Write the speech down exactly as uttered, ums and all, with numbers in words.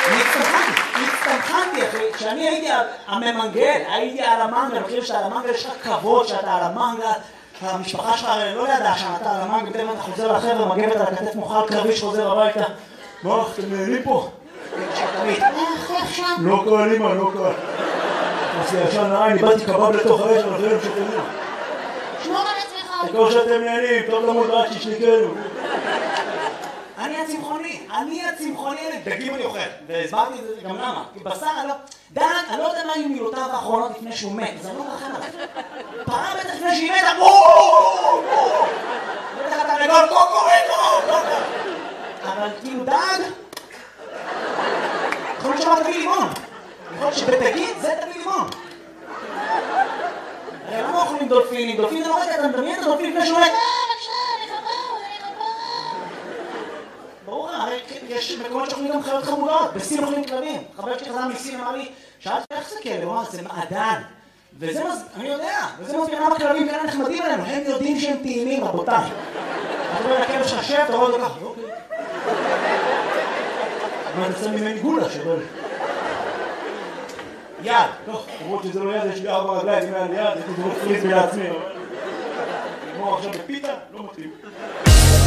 אני הצטמחנתי, הצטמחנתי אחי, כשאני הייתי הממנגל, הייתי על המנגל, אני חושב שאתה על המנגל, יש לך כבוד שאתה על המנגל, המשפחה שלך לא ידעה שאתה על המנגל, פתאום אתה חוזר לחבר'ה, מגבת על הכתף מוכל קרבי שחוזר הביתה. מה, אתם נהנים פה? לא קל, אמא, לא קל. עושה ישן נעי, אני באתי קבב לתוך האש, אבל חייב שאתם נהנים. שמור על עצמך. תקור שאתם נהנים, טוב למות רק שישניקנו. אני הצמחוני, אני הצמחוני, דגים אני אוכל, והסברתי את זה גם למה, כי בשר אני לא, דג, אני לא יודע מה היו מילותיו האחרונות לפני שהוא מת, זה לא רחם עליו. פרה בטח לפני שהיא מתה, בואו! בטח אתה רגול, קוקורינו! אבל כאילו דג, יכול להיות שמה תביא לימון, יכול להיות שבתגיד זה תביא לימון. הרי למה אוכלים דולפינים? דולפינים, אתה מדמיין את הדולפין לפני שהוא מת? ברור, הרי יש מקומות שאוכלים גם חיות חמודות, בסין אוכלים כלבים. חבר שלי חזר מסין אמר לי, שאלתי איך זה כלב? הוא אמר, זה מעדן. וזה, אני יודע, וזה מסביר למה כלבים כאלה נחמדים עלינו, הם יודעים שהם טעימים, רבותיי. אתה רואה לכלב שחשב, אתה רואה אותו ככה, אוקיי. מה, אתה שם ממני גולה שבל. יד, טוב, למרות שזה לא יד, יש לי ארבע רגליים, אם היה לי יד, הייתי דורך פריז לעצמי, אבל... כמו עכשיו בפיתה, לא מתאים.